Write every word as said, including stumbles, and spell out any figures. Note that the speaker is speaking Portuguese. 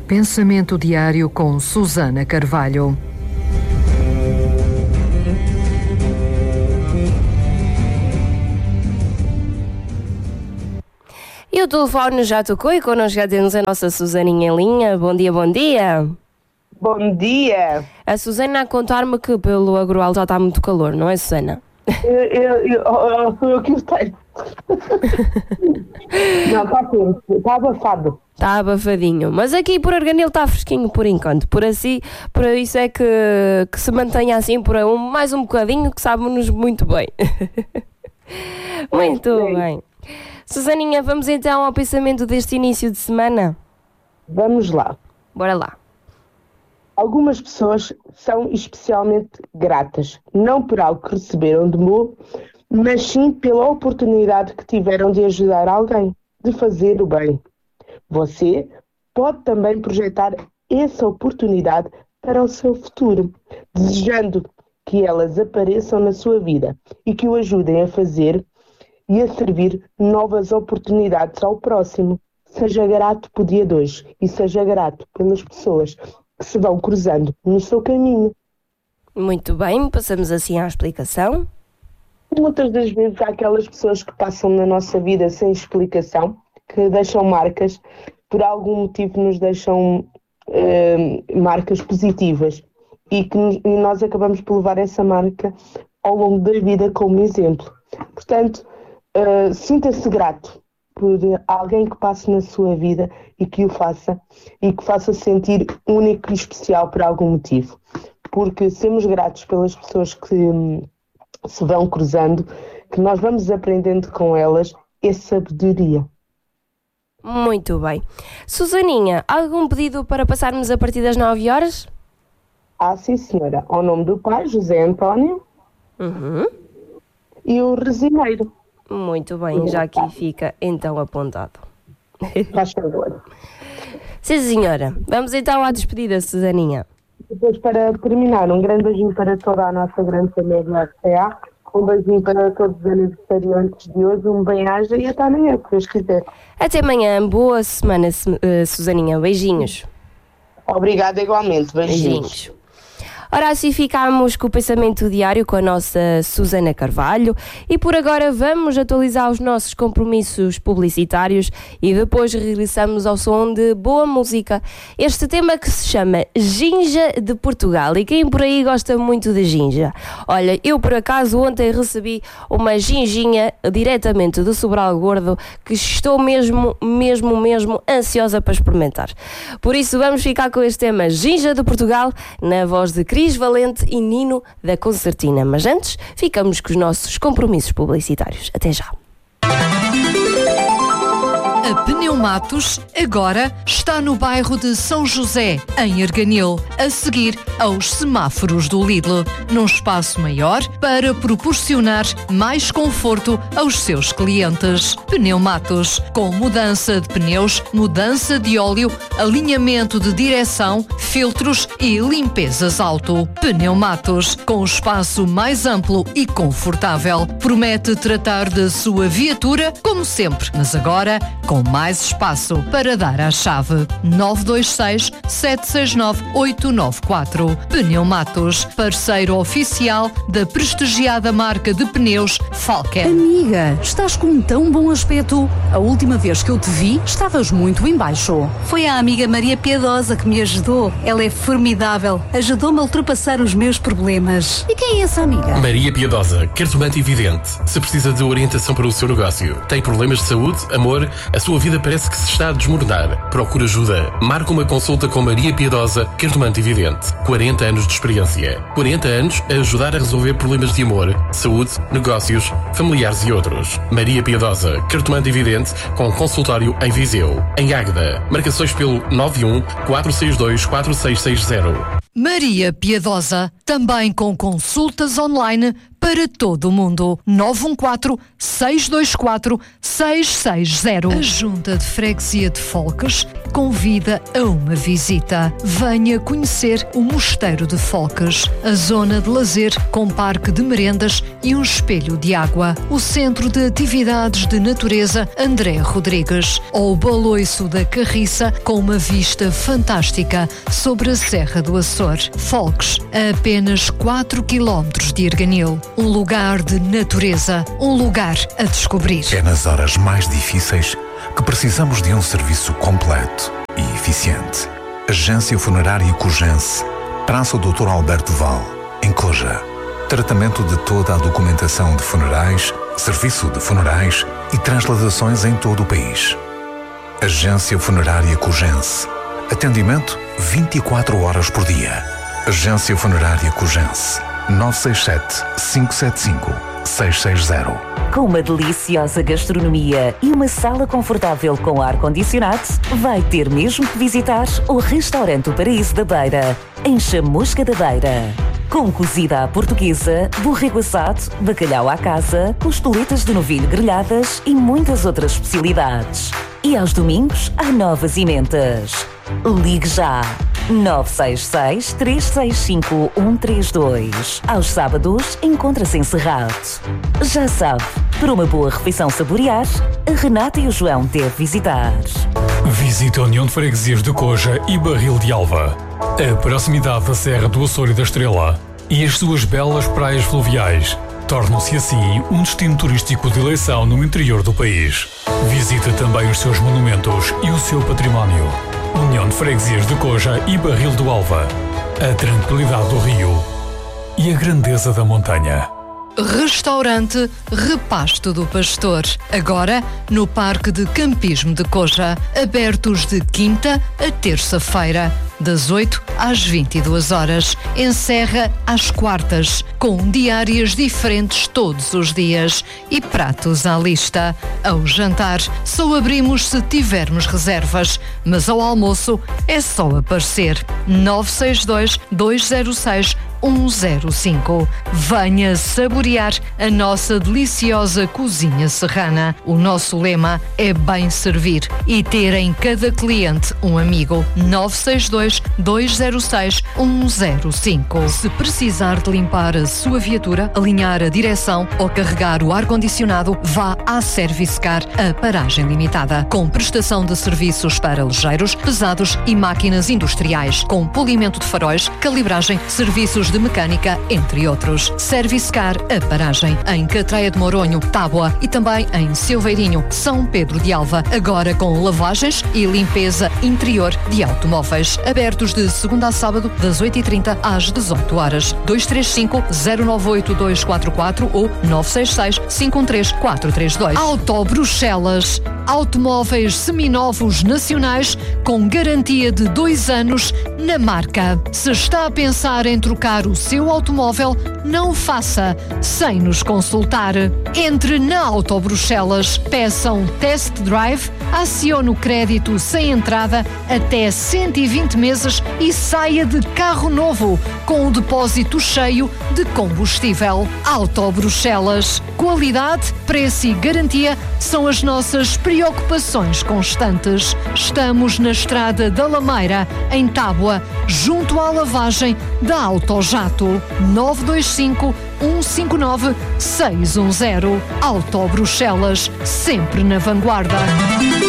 Pensamento diário com Susana Carvalho. E o telefone já tocou e connosco já temos a nossa Susaninha em linha. Bom dia, bom dia. Bom dia. A Susana a contar-me que pelo Agroal já está muito calor, não é, Susana? Eu, eu, eu, eu, sou eu que o tenho. Não, está quente, está abafado. Está abafadinho, mas aqui por Arganil está fresquinho por enquanto, por assim, por isso é que, que se mantenha assim por um, mais um bocadinho, que sabe-nos muito bem. Muito Sim. bem. Susaninha, vamos então ao pensamento deste início de semana? Vamos lá. Bora lá. Algumas pessoas são especialmente gratas, não por algo que receberam de bom, mas sim pela oportunidade que tiveram de ajudar alguém, de fazer o bem. Você pode também projetar essa oportunidade para o seu futuro, desejando que elas apareçam na sua vida e que o ajudem a fazer e a servir novas oportunidades ao próximo. Seja grato por dia de hoje e seja grato pelas pessoas que se vão cruzando no seu caminho. Muito bem, passamos assim à explicação. Muitas das vezes há aquelas pessoas que passam na nossa vida sem explicação, que deixam marcas, por algum motivo nos deixam eh, marcas positivas e que nos, e nós acabamos por levar essa marca ao longo da vida como exemplo. Portanto, uh, sinta-se grato por alguém que passe na sua vida e que o faça e que faça sentir único e especial por algum motivo. Porque sermos gratos pelas pessoas que hum, se vão cruzando, que nós vamos aprendendo com elas essa sabedoria. Muito bem. Susaninha, algum pedido para passarmos a partir das nove horas? Ah, sim, senhora. Ao nome do pai, José António, Uhum. e o Resineiro. Muito bem, já aqui fica então apontado. Faz favor. Sim, senhora. Vamos então à despedida, Susaninha. Depois, para terminar, um grande beijinho para toda a nossa grande família do R T A, um beijinho para todos os aniversariantes de hoje, um bem-aja e até amanhã, se Deus quiser. Até amanhã. Boa semana, uh, Susaninha. Beijinhos. Obrigada igualmente. Beijinhos. Beijinhos. Ora, assim ficamos com o pensamento diário com a nossa Susana Carvalho e por agora vamos atualizar os nossos compromissos publicitários e depois regressamos ao som de boa música. Este tema que se chama Ginja de Portugal, e quem por aí gosta muito de ginja? Olha, eu por acaso ontem recebi uma ginjinha diretamente do Sobral Gordo que estou mesmo, mesmo, mesmo ansiosa para experimentar. Por isso vamos ficar com este tema Ginja de Portugal na voz de Cris Valente e Nino da Concertina. Mas antes, ficamos com os nossos compromissos publicitários. Até já. A Pneumatos agora está no bairro de São José, em Arganil, a seguir aos semáforos do Lidl, num espaço maior para proporcionar mais conforto aos seus clientes. Pneumatos, com mudança de pneus, mudança de óleo, alinhamento de direção, filtros e limpezas auto. Pneumatos, com espaço mais amplo e confortável, promete tratar da sua viatura como sempre, mas agora com mais espaço para dar à chave. nove dois seis, sete seis nove, oito nove quatro. Pneumatos, parceiro oficial da prestigiada marca de pneus Falken. Amiga, estás com um tão bom aspecto. A última vez que eu te vi, estavas muito em baixo. Foi a amiga Maria Piedosa que me ajudou. Ela é formidável. Ajudou-me a ultrapassar os meus problemas. E quem é essa amiga? Maria Piedosa, cartomante e vidente. Se precisa de orientação para o seu negócio, tem problemas de saúde, amor, a sua vida parece que se está a desmoronar. Procura ajuda. Marca uma consulta com Maria Piedosa, cartomante e vidente. quarenta anos de experiência. quarenta anos a ajudar a resolver problemas de amor, saúde, negócios, familiares e outros. Maria Piedosa, cartomante e vidente, com consultório em Viseu. Em Águeda. Marcações pelo nove um, quatro seis dois, quatro seis seis zero. Maria Piedosa, também com consultas online para todo o mundo. nove um quatro, seis dois quatro, seis seis zero. A Junta de Freguesia de Folques convida a uma visita. Venha conhecer o Mosteiro de Folques, a zona de lazer com parque de merendas e um espelho de água, o Centro de Atividades de Natureza André Rodrigues ou o Baloiço da Carriça com uma vista fantástica sobre a Serra do Açor. Folques, a apenas quatro quilómetros de Erganil. Um lugar de natureza, um lugar a descobrir. É nas horas mais difíceis que precisamos de um serviço completo e eficiente. Agência Funerária Cogense, Praça doutor Alberto Val, em Coja. Tratamento de toda a documentação de funerais, serviço de funerais e transladações em todo o país. Agência Funerária Cogense. Atendimento vinte e quatro horas por dia. Agência Funerária Cogense. nove seis sete, cinco sete cinco, seis seis zero. Com uma deliciosa gastronomia e uma sala confortável com ar-condicionado, vai ter mesmo que visitar o Restaurante O Paraíso da Beira, em Chamusca da Beira. Com cozida à portuguesa, borrego assado, bacalhau à casa, costeletas de novilho grelhadas e muitas outras especialidades. E aos domingos, há novas emendas. Ligue já! nove seis seis, três seis cinco, um três dois. Aos sábados, encontra-se encerrado. Já sabe, para uma boa refeição saborear, a Renata e o João devem visitar. Visite a União de Freguesias de Coja e Barril de Alva. A proximidade da Serra do Açor e da Estrela e as suas belas praias fluviais tornam-se assim um destino turístico de eleição no interior do país. Visite também os seus monumentos e o seu património. União de Freguesias de Coja e Barril do Alva. A tranquilidade do rio e a grandeza da montanha. Restaurante Repasto do Pastor, agora no Parque de Campismo de Coja, abertos de quinta a terça-feira, das oito às vinte e duas horas, encerra às quartas, com diárias diferentes todos os dias e pratos à lista. Ao jantar, só abrimos se tivermos reservas, mas ao almoço é só aparecer. nove seis dois, dois zero seis, um zero cinco. Venha saborear a nossa deliciosa cozinha serrana. O nosso lema é bem servir e ter em cada cliente um amigo. nove seis dois, dois zero seis, um zero cinco. Se precisar de limpar a sua viatura, alinhar a direção ou carregar o ar-condicionado, vá à Service Car, a paragem limitada, com prestação de serviços para ligeiros, pesados e máquinas industriais, com polimento de faróis, calibragem, serviços de mecânica, entre outros. Service Car, a paragem, em Catreia de Moronho, Tábua e também em Silveirinho, São Pedro de Alva, agora com lavagens e limpeza interior de automóveis. Abertos de segunda a sábado, das oito e trinta às dezoito horas. dois três cinco, zero nove oito, dois quatro quatro ou nove seis seis, cinco um três, quatro três dois. Auto Bruxelas, automóveis seminovos nacionais com garantia de dois anos na marca. Se está a pensar em trocar o seu automóvel, não o faça sem nos consultar. Entre na Auto Bruxelas, peça um test drive, acione o crédito sem entrada até cento e vinte meses e saia de carro novo com o depósito cheio de combustível. Auto Bruxelas. Qualidade, preço e garantia são as nossas preocupações constantes. Estamos na Estrada da Lameira, em Tábua, junto à lavagem da Autojato. nove dois cinco, um cinco nove, seis um zero. Auto Bruxelas, sempre na vanguarda.